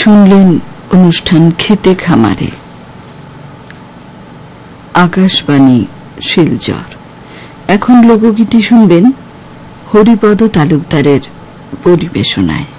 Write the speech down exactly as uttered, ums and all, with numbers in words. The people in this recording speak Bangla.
শুনলেন অনুষ্ঠান খেতে খামারে। আকাশবাণী শিলচর। এখন লোকগীতি শুনবেন হরিপদ তালুকদারের পরিবেশনায়।